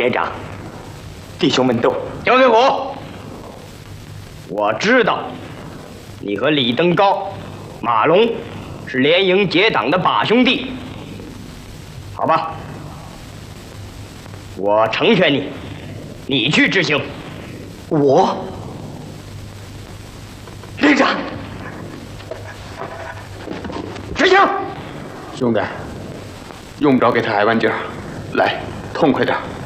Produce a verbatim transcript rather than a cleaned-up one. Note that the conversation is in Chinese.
连长，弟兄们都交给我。我知道，你和李登高、马龙是联营结党的把兄弟，好吧？我成全你，你去执行。 我，连长， 执行。 兄弟，用不着给他挨弯劲儿，来，痛快点。